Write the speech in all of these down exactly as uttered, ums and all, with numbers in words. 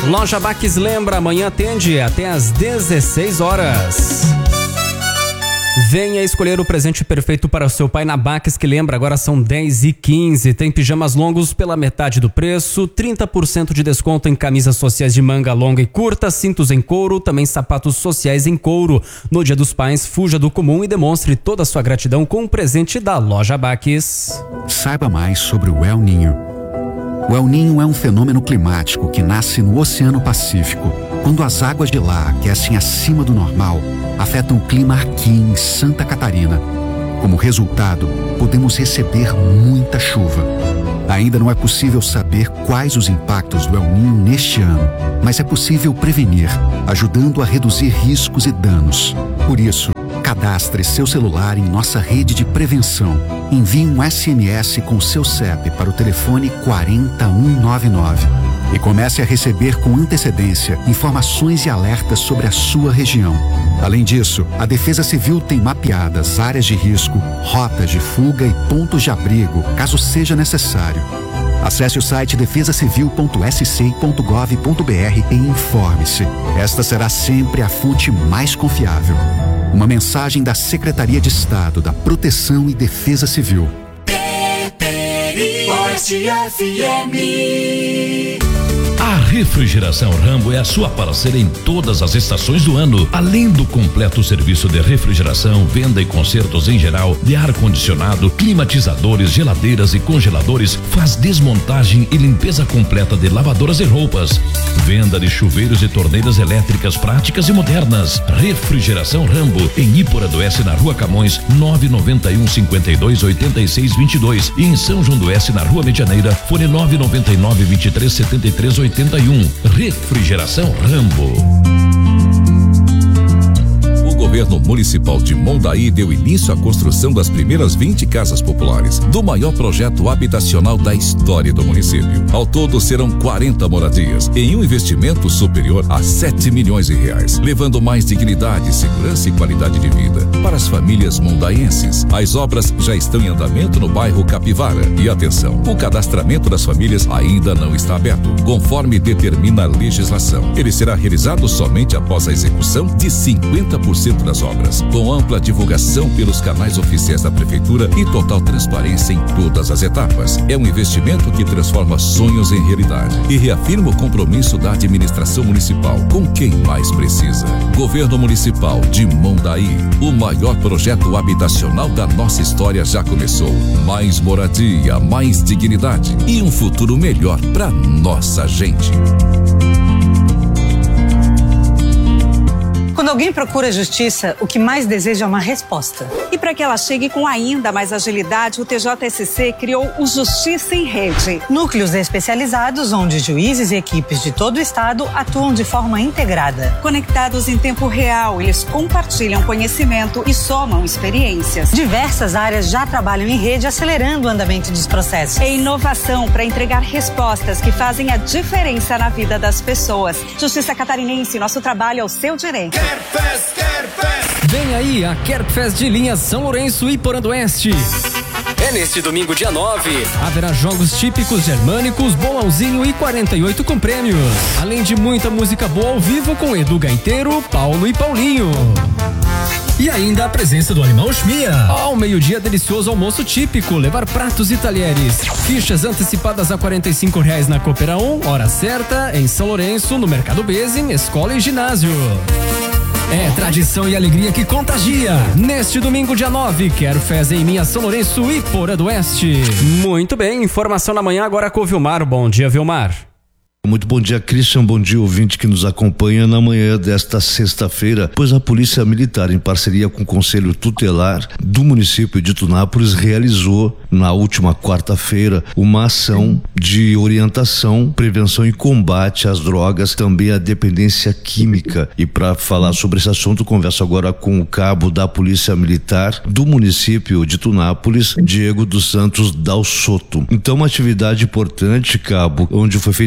Loja Baques lembra, amanhã atende até às dezesseis horas. Venha escolher o presente perfeito para o seu pai na Baques, que lembra, agora são dez e quinze. Tem pijamas longos pela metade do preço, trinta por cento de desconto em camisas sociais de manga longa e curta, cintos em couro, também sapatos sociais em couro. No Dia dos Pais, fuja do comum e demonstre toda a sua gratidão com um presente da Loja Baques. Saiba mais sobre o El Niño. O El Niño é um fenômeno climático que nasce no Oceano Pacífico. Quando as águas de lá aquecem acima do normal, afetam o clima aqui em Santa Catarina. Como resultado, podemos receber muita chuva. Ainda não é possível saber quais os impactos do El Niño neste ano, mas é possível prevenir, ajudando a reduzir riscos e danos. Por isso, cadastre seu celular em nossa rede de prevenção. Envie um S M S com seu C E P para o telefone quatro zero um nove nove e comece a receber com antecedência informações e alertas sobre a sua região. Além disso, a Defesa Civil tem mapeadas áreas de risco, rotas de fuga e pontos de abrigo, caso seja necessário. Acesse o site defesa civil ponto s c ponto gov ponto b r e informe-se. Esta será sempre a fonte mais confiável. Uma mensagem da Secretaria de Estado da Proteção e Defesa Civil. Oeste F M. A Refrigeração Rambo é a sua parceira em todas as estações do ano. Além do completo serviço de refrigeração, venda e consertos em geral, de ar-condicionado, climatizadores, geladeiras e congeladores, faz desmontagem e limpeza completa de lavadoras e roupas. Venda de chuveiros e torneiras elétricas práticas e modernas. Refrigeração Rambo, em Ípora do Oeste, na Rua Camões, nove nove um, cinco dois, oito seis dois dois, e em São João do Oeste, na Rua Medianeira, fone nove nove nove, vinte e três, setenta e três, oitenta e um. Refrigeração Rambo. O governo municipal de Mondaí deu início à construção das primeiras vinte casas populares do maior projeto habitacional da história do município. Ao todo serão quarenta moradias em um investimento superior a sete milhões de reais, levando mais dignidade, segurança e qualidade de vida para as famílias mondaenses. As obras já estão em andamento no bairro Capivara. E atenção, o cadastramento das famílias ainda não está aberto, conforme determina a legislação. Ele será realizado somente após a execução de cinquenta por cento das obras, com ampla divulgação pelos canais oficiais da Prefeitura e total transparência em todas as etapas. É um investimento que transforma sonhos em realidade e reafirma o compromisso da administração municipal com quem mais precisa. Governo Municipal de Mondaí, o maior projeto habitacional da nossa história já começou. Mais moradia, mais dignidade e um futuro melhor para nossa gente. Quando alguém procura justiça, o que mais deseja é uma resposta. E para que ela chegue com ainda mais agilidade, o T J S C criou o Justiça em Rede. Núcleos especializados onde juízes e equipes de todo o estado atuam de forma integrada. Conectados em tempo real, eles compartilham conhecimento e somam experiências. Diversas áreas já trabalham em rede, acelerando o andamento dos processos. É inovação para entregar respostas que fazem a diferença na vida das pessoas. Justiça Catarinense, nosso trabalho é o seu direito. Kerfest, Kerfest. Vem aí a Kerfest de linha São Lourenço e Porã do Oeste. É neste domingo, dia nove. Haverá jogos típicos germânicos, bolãozinho e quarenta e oito com prêmios. Além de muita música boa ao vivo com Edu Gaiteiro, Paulo e Paulinho. E ainda a presença do Animal Schmia. Ao meio-dia, delicioso almoço típico, levar pratos e talheres. Fichas antecipadas a quarenta e cinco reais na Coopera um, hora certa, em São Lourenço, no Mercado Bezem, escola e ginásio. É tradição e alegria que contagia. Neste domingo, dia nove, Kerfest em minha São Lourenço e Porã do Oeste. Muito bem, informação na manhã agora com o Vilmar. Bom dia, Vilmar. Muito bom dia, Christian, bom dia, ouvinte que nos acompanha na manhã desta sexta-feira, pois a Polícia Militar, em parceria com o Conselho Tutelar do município de Tunápolis, realizou na última quarta-feira uma ação de orientação, prevenção e combate às drogas, também à dependência química. E para falar sobre esse assunto, converso agora com o cabo da Polícia Militar do município de Tunápolis, Diego dos Santos Dal Soto. Então, uma atividade importante, cabo, onde foi feito um rodízio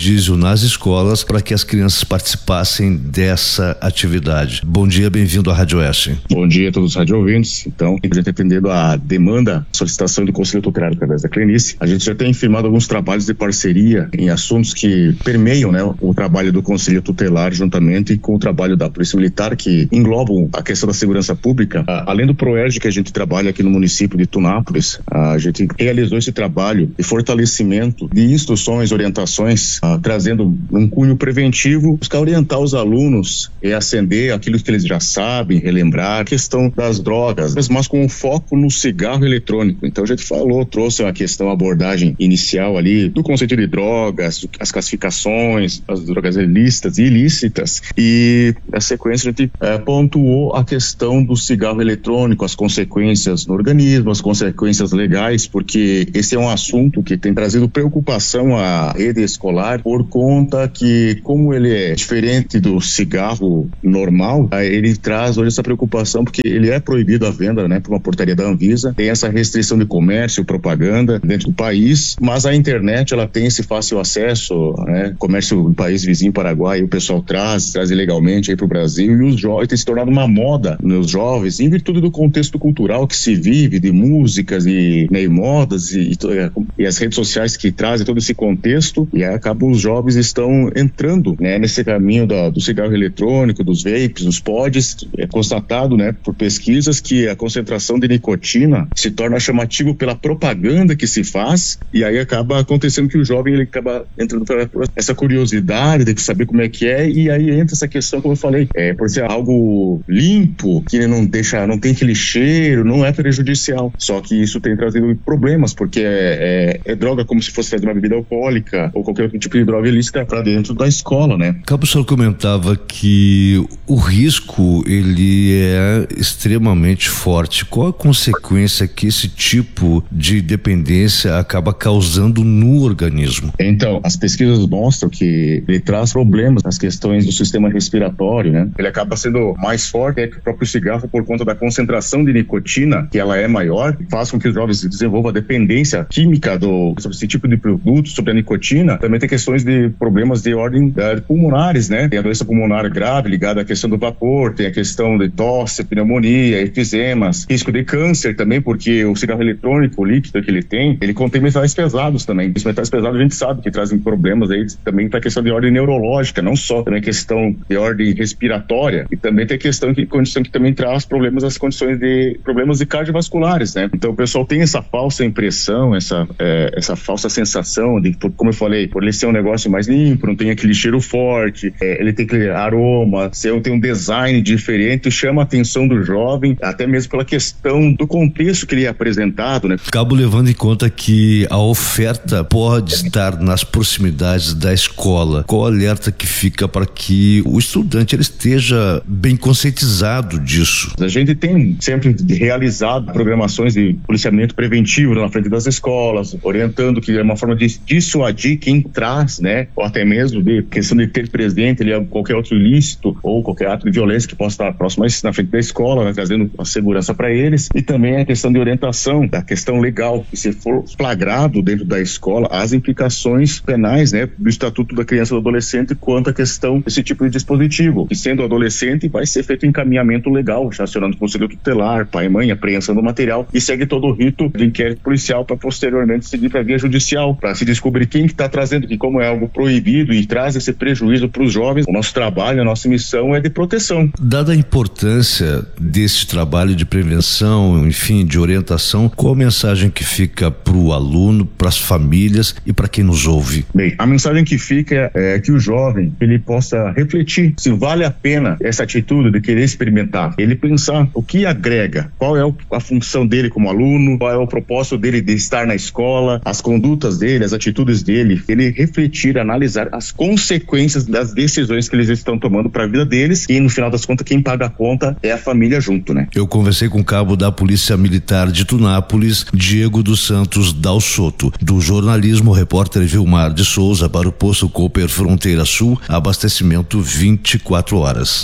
diesel nas escolas para que as crianças participassem dessa atividade. Bom dia, bem-vindo à Rádio Oeste. Bom dia a todos os rádio ouvintes. Então, a gente atendendo a demanda, solicitação do Conselho Tutelar através da Clenice, a gente já tem firmado alguns trabalhos de parceria em assuntos que permeiam, né, o trabalho do Conselho Tutelar juntamente com o trabalho da Polícia Militar, que englobam a questão da segurança pública. Além do PROERG que a gente trabalha aqui no município de Tunápolis, a gente realizou esse trabalho de fortalecimento de instruções, orientações, uh, trazendo um cunho preventivo, buscar orientar os alunos e acender aquilo que eles já sabem, relembrar a questão das drogas, mas com um foco no cigarro eletrônico. Então a gente falou, trouxe uma questão, a abordagem inicial ali do conceito de drogas, as classificações, as drogas ilícitas e ilícitas, e na sequência a gente uh, pontuou a questão do cigarro eletrônico, as consequências no organismo, as consequências legais, porque esse é um assunto que tem trazido preocupação à rede escolar por conta que, como ele é diferente do cigarro normal, ele traz hoje essa preocupação porque ele é proibido a venda, né, por uma portaria da Anvisa, tem essa restrição de comércio, propaganda dentro do país, mas a internet ela tem esse fácil acesso, né, comércio no país vizinho, Paraguai, o pessoal traz, traz ilegalmente aí para o Brasil, e os jovens tem se tornado uma moda nos jovens, em virtude do contexto cultural que se vive, de músicas e, né, e modas e, e, e as redes sociais que trazem todo esse contexto, e aí acabam os jovens estão entrando, né, nesse caminho da, do cigarro eletrônico, dos vapes, dos pods. É constatado, né, por pesquisas que a concentração de nicotina se torna chamativo pela propaganda que se faz, e aí acaba acontecendo que o jovem ele acaba entrando por essa curiosidade de saber como é que é, e aí entra essa questão, como eu falei, é, por ser algo limpo, que não deixa, não tem aquele cheiro, não é prejudicial, só que isso tem trazido problemas, porque é, é, é droga como se fosse uma bebida alcoólica ou qualquer outro tipo de droga ilícita para dentro da escola, né? Cabo, o senhor comentava que o risco ele é extremamente forte. Qual a consequência que esse tipo de dependência acaba causando no organismo? Então, as pesquisas mostram que ele traz problemas nas questões do sistema respiratório, né? Ele acaba sendo mais forte que o próprio cigarro por conta da concentração de nicotina, que ela é maior, faz com que os jovens desenvolvam a dependência química do, sobre esse tipo de produto, sobre a nicotina. Também tem questões de problemas de ordem uh, pulmonares, né? Tem a doença pulmonar grave ligada à questão do vapor, tem a questão de tosse, pneumonia, efezemas, risco de câncer também, porque o cigarro eletrônico, o líquido que ele tem, ele contém metais pesados também. Os metais pesados a gente sabe que trazem problemas aí também para a questão de ordem neurológica, não só também questão de ordem respiratória, e também tem questão que condição que também traz problemas, as condições de problemas de cardiovasculares, né? Então o pessoal tem essa falsa impressão, essa é, essa falsa sensação de, como eu falei, por ele ser um negócio mais limpo, não tem aquele cheiro forte, é, ele tem aquele aroma, tem um design diferente, chama a atenção do jovem, até mesmo pela questão do contexto que ele é apresentado, né? Cabo, levando em conta que a oferta pode estar nas proximidades da escola, qual alerta que fica para que o estudante ele esteja bem conscientizado disso? A gente tem sempre realizado programações de policiamento preventivo na frente das escolas, orientando que é uma forma de dissuadir quem traz, né, ou até mesmo de questão de ter presente ali qualquer outro ilícito ou qualquer ato de violência que possa estar próximo na frente da escola, né, trazendo a segurança para eles, e também a questão de orientação, da questão legal, que se for flagrado dentro da escola, as implicações penais, né, do Estatuto da Criança e do Adolescente quanto à questão desse tipo de dispositivo, que sendo adolescente vai ser feito encaminhamento legal, acionando o Conselho Tutelar, pai e mãe, apreensão do material, e segue todo o rito de inquérito policial para posteriormente seguir para a via judicial, para se descobrir quem que está trazendo, que como é algo proibido e traz esse prejuízo para os jovens, o nosso trabalho, a nossa missão é de proteção. Dada a importância desse trabalho de prevenção, enfim, de orientação, qual a mensagem que fica para o aluno, para as famílias e para quem nos ouve? Bem, a mensagem que fica é que o jovem, ele possa refletir se vale a pena essa atitude de querer experimentar, ele pensar o que agrega, qual é a função dele como aluno, qual é o propósito dele de estar na escola, as condutas dele, as atitudes dele, ele refletir, analisar as consequências das decisões que eles estão tomando para a vida deles, e no final das contas quem paga a conta é a família junto, né? Eu conversei com o cabo da Polícia Militar de Tunápolis, Diego dos Santos Dal Soto, do jornalismo repórter Vilmar de Souza para o Posto Cooper Fronteira Sul, abastecimento vinte e quatro horas.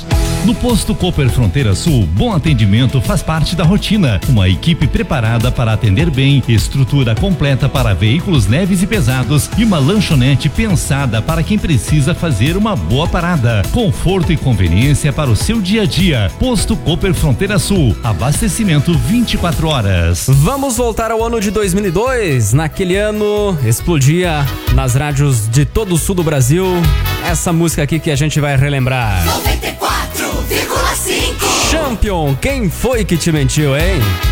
No posto Cooper Fronteira Sul, bom atendimento faz parte da rotina. Uma equipe preparada para atender bem, estrutura completa para veículos leves e pesados e uma lanchonete pensada para quem precisa fazer uma boa parada. Conforto e conveniência para o seu dia a dia. Posto Cooper Fronteira Sul, abastecimento vinte e quatro horas. Vamos voltar ao ano de dois mil e dois. Naquele ano explodia nas rádios de todo o sul do Brasil essa música aqui que a gente vai relembrar. noventa e quatro vírgula cinco Champion, quem foi que te mentiu, hein?